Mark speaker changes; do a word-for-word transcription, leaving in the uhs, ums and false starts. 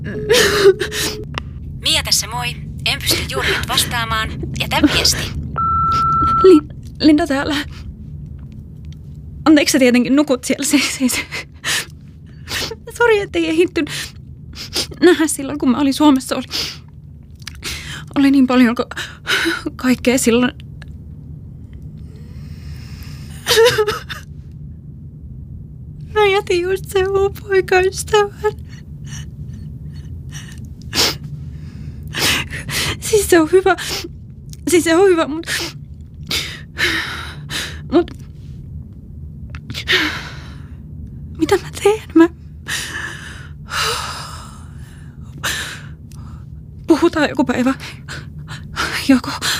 Speaker 1: Mia tässä moi. En pysty juuri nyt vastaamaan. Jätä viesti.
Speaker 2: Lin- Linda täällä. Anteeksi sä tietenkin nukut siellä siis. siis. Sori, ettei ehditty nähdä silloin, kun mä olin Suomessa. Oli, oli niin paljon ka- kaikkea silloin. Mä jätin just sen mun poikaystävän. Siis se on hyvä. Siis se on hyvä, mut... Mut... Mitä mä teen? Mä... Puhutaan joku päivä. Joko...